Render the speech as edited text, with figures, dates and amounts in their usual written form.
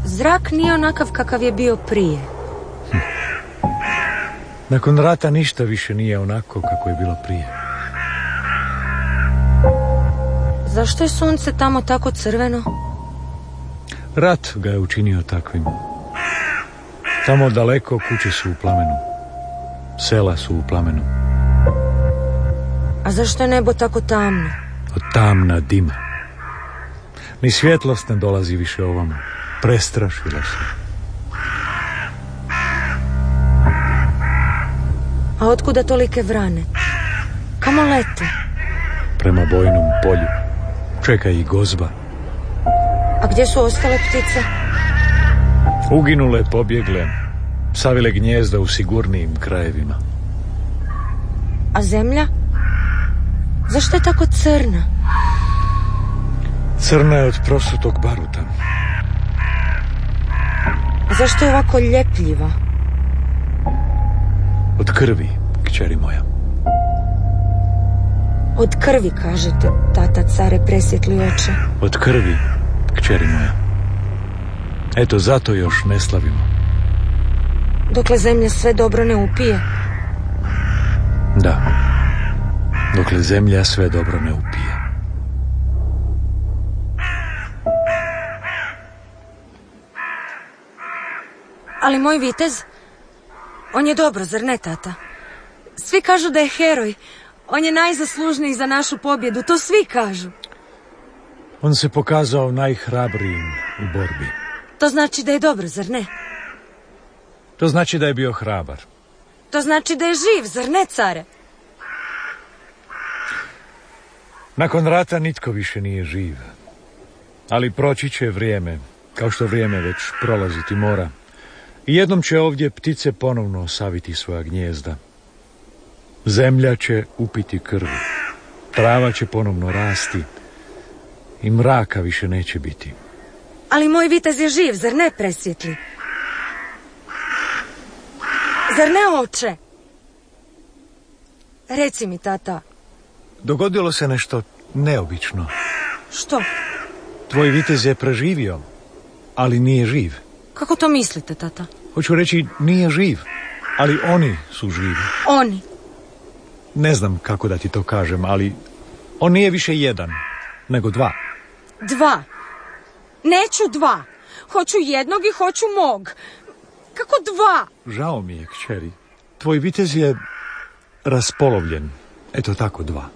Zrak nije onakav kakav je bio prije. Nakon rata ništa više nije onako kako je bilo prije. Zašto je sunce tamo tako crveno? Rat ga je učinio takvim. Tamo daleko kuće su u plamenu. Sela su u plamenu. A zašto je nebo tako tamno? Od tamna dima. Ni svjetlost ne dolazi više ovamo. Prestrašila se. A otkuda tolike vrane? Kamo lete? Prema bojnom polju. Čeka ih gozba. A gdje su ostale ptice? Uginule, pobjegle. Savile gnjezda u sigurnijim krajevima. A zemlja? Zašto je tako crna? Crna je od prosutog baruta. A zašto je ovako ljepljiva? Od krvi, kćeri moja. Od krvi, kažete, tata care presvjetli oče. Od krvi, kćeri moja. Eto, zato još ne slavimo. Dokle zemlja sve dobro ne upije? Da. Dokle zemlja sve dobro ne upije. Ali moj vitez, on je dobro, zar ne, tata? Svi kažu da je heroj. On je najzaslužniji za našu pobjedu, to svi kažu. On se pokazao najhrabrijim u borbi. To znači da je dobro, zar ne? To znači da je bio hrabar. To znači da je živ, zar ne, care? Nakon rata nitko više nije živ. Ali proći će vrijeme, kao što vrijeme već prolaziti mora. I jednom će ovdje ptice ponovno saviti svoja gnjezda. Zemlja će upiti krv. Trava će ponovno rasti. I mraka više neće biti. Ali moj vitez je živ, zar ne, presvjetli? Zar ne, oče? Reci mi, tata. Dogodilo se nešto neobično. Što? Tvoj vitez je preživio, ali nije živ. Kako to mislite, tata? Hoću reći, nije živ, ali oni su živi. Oni? Ne znam kako da ti to kažem, ali on nije više jedan, nego dva. Dva? Neću dva. Hoću jednog i hoću mog. Kako dva? Žao mi je, kćeri. Tvoj vitez je raspolovljen. Eto tako, dva.